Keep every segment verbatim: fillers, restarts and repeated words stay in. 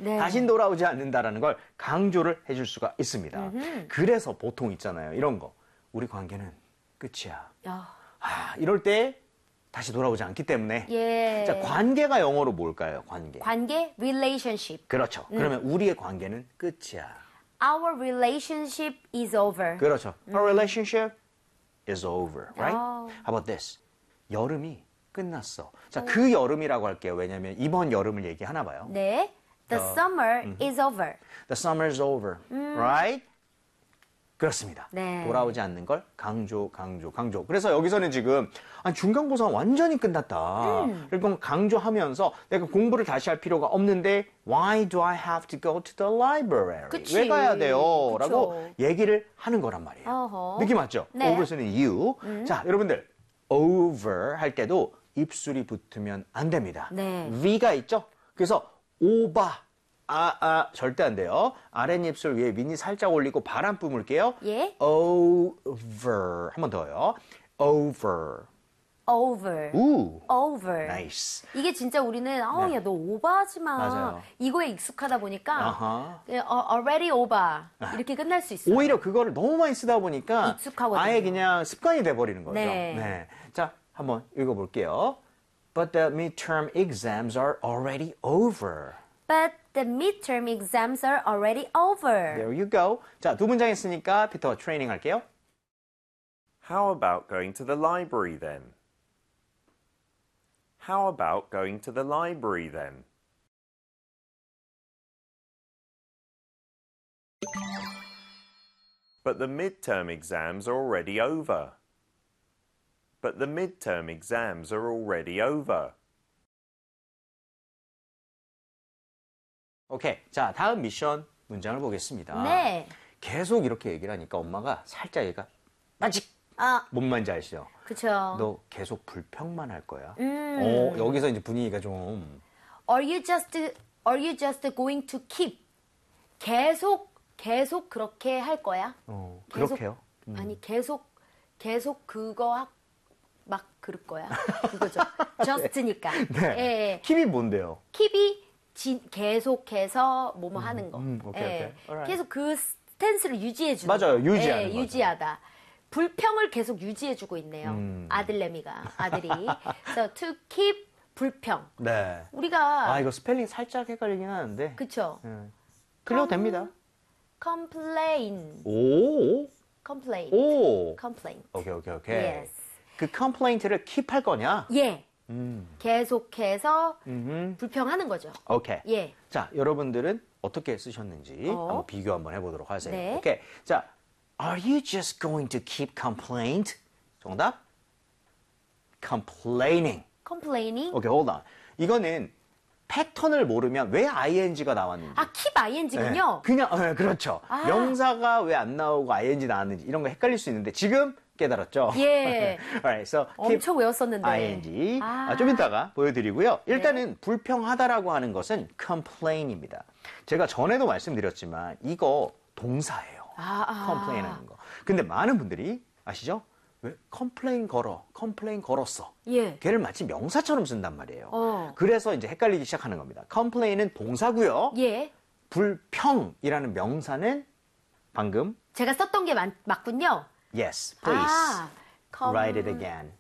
네. 다신 돌아오지 않는다라는 걸 강조를 해줄 수가 있습니다. 음흠. 그래서 보통 있잖아요. 이런 거. 우리 관계는 끝이야. 야. 아, 이럴 때 다시 돌아오지 않기 때문에. 예. 자, 관계가 영어로 뭘까요? 관계. 관계, relationship. 그렇죠. 음. 그러면 우리의 관계는 끝이야. Our relationship is over. 그렇죠. 음. Our relationship is over, right? 어. How about this? 여름이 끝났어. 자, 그 여름이라고 할게요. 왜냐면 이번 여름을 얘기하나 봐요. 네. The 어. summer is over. The summer is over, right? 그렇습니다. 네. 돌아오지 않는 걸 강조, 강조, 강조. 그래서 여기서는 지금 아니, 중간고사 완전히 끝났다. 음. 그러니까 강조하면서 내가 공부를 다시 할 필요가 없는데 Why do I have to go to the library? 그치. 왜 가야 돼요? 그쵸. 라고 얘기를 하는 거란 말이에요. 어허. 느낌 맞죠? 네. over는 you. 자, 여러분들 over 할 때도 입술이 붙으면 안 됩니다. 네. V가 있죠? 그래서 오바. 아, 아, 절대 안 돼요. 아랫입술 위에 윗니 살짝 올리고 바람 뿜을게요. 예. over. 한 번 더요. over. over. 우. over. 나이스. 이게 진짜 우리는 어, 네. 야, 너 오버하지 마. 맞아요. 이거에 익숙하다 보니까 아하. 그냥, 어, already over 이렇게 끝날 수 있어요. 오히려 그거를 너무 많이 쓰다 보니까 익숙하거든요. 아예 그냥 습관이 돼버리는 거죠. 네. 자, 한번 읽어볼게요. But the midterm exams are already over. But the midterm exams are already over. There you go. 자, 두 문장 했으니까 피터 트레이닝 할게요. How about going to the library then? How about going to the library then? But the midterm exams are already over. But the midterm exams are already over. 오케이. 자, 다음 미션 문장을 보겠습니다. 네. 계속 이렇게 얘기를 하니까 엄마가 살짝 얘가 아직 아, 뭔 말인지 아시죠? 그쵸. 너 계속 불평만 할 거야. 음. 어, 여기서 이제 분위기가 좀 Are you just Are you just going to keep? 계속 계속 그렇게 할 거야? 어, 계속, 그렇게요. 음. 아니 계속 계속 그거 하, 막 그럴 거야. 그거죠. just니까. 네. 예, 예. 킵이 뭔데요? keep이 진, 계속해서 뭐뭐 하는 거. 음, 오케이, 예. 오케이. Alright. 계속 그 스탠스를 유지해 주는 맞아요. 거. 유지하는 예, 거죠. 유지하다. 불평을 계속 유지해 주고 있네요. 음. 아들내미가 아들이. So to keep 불평. 네. 우리가 아, 이거 스펠링 살짝 헷갈리긴 하는데. 그쵸. 예. 틀려도 됩니다. complain. 오. complain. 오. complaint. 오케이, 오케이, 오케이. Yes. 그 컴플레인트를 킵할 거냐? 예. 음. 계속해서 음. 불평하는 거죠. 오케이. 예. 자, 여러분들은 어떻게 쓰셨는지 어. 한번 비교 한번 해보도록 하세요. 네. 오케이. 자, Are you just going to keep complaint? 정답? Complaining. complaining. 오케이, hold on. 이거는 패턴을 모르면 왜 아이엔지가 나왔는지. 아, keep ing군요. 네, 그냥, 네, 그렇죠. 아. 명사가 왜 안 나오고 아이엔지 나왔는지 이런 거 헷갈릴 수 있는데 지금 깨달았죠? 예. Alright, so keep 엄청 외웠었는데. ing. 아. 아, 좀 이따가 보여드리고요. 일단은 불평하다라고 하는 것은 complain입니다. 제가 전에도 말씀드렸지만 이거 동사예요. 아, 아. complain 하는 거. 근데 많은 분들이 아시죠? 왜 complain 걸어, complain 걸었어. 예. 걔를 마치 명사처럼 쓴단 말이에요. 어. 그래서 이제 헷갈리기 시작하는 겁니다. complain은 동사고요. 예. 불평이라는 명사는 방금 제가 썼던 게 맞, 맞군요. yes, please 아, com, write it again.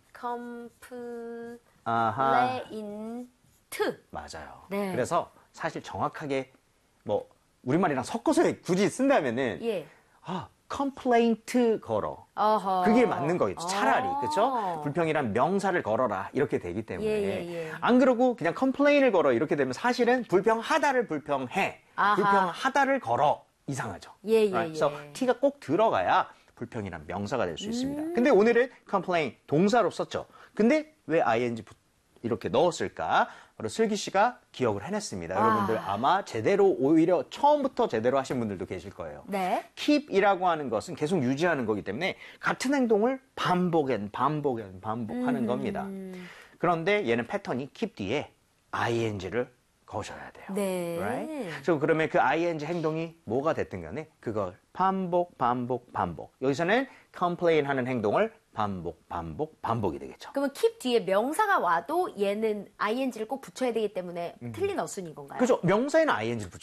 아하. complaint. 맞아요. 네. 그래서 사실 정확하게 뭐 우리말이랑 섞어서 굳이 쓴다면은 예. 아, complaint 걸어. 어허. 그게 맞는 거겠죠. 차라리. 어. 그렇죠? 불평이란 명사를 걸어라. 이렇게 되기 때문에. 예, 예, 예. 안 그러고 그냥 complain을 걸어. 이렇게 되면 사실은 불평하다를 불평해. 아하. 불평하다를 걸어. 이상하죠. 예, 예, Right? 예. 그래서 t가 꼭 들어가야 불평이란 명사가 될 수 있습니다. 근데 오늘은 complain 동사로 썼죠. 근데 왜 ing 이렇게 넣었을까? 바로 슬기 씨가 기억을 해냈습니다. 아. 여러분들 아마 제대로 오히려 처음부터 제대로 하신 분들도 계실 거예요. 네. keep이라고 하는 것은 계속 유지하는 거기 때문에 같은 행동을 반복엔 반복엔 반복하는 음. 겁니다. 그런데 얘는 패턴이 keep 뒤에 ing를 거셔야 돼요. 네. Right? 그래서 그러면 그 ing 행동이 뭐가 됐든 간에 그걸 반복, 반복, 반복. 여기서는 complain 하는 행동을 반복, 반복, 반복이 되겠죠. 그러면 keep 뒤에 명사가 와도 얘는 ing를 꼭 붙여야 되기 때문에 틀린 어순인 건가요? 그렇죠. 명사에는 ing를